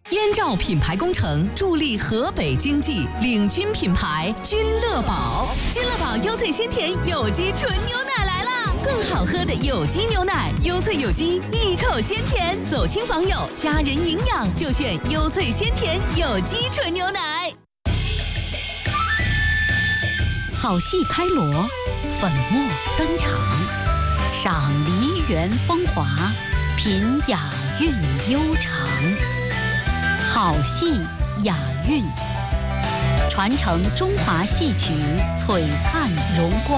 燕赵品牌工程助力河北经济，领军品牌君乐宝。君乐宝优萃鲜甜有机纯牛奶来啦！更好喝的有机牛奶，优萃有机，一口鲜甜，走亲访友，家人营养就选优萃鲜甜有机纯牛奶。好戏开锣，粉墨登场，赏梨园风华，品雅韵悠长。好戏雅韵，传承中华戏曲璀璨荣光。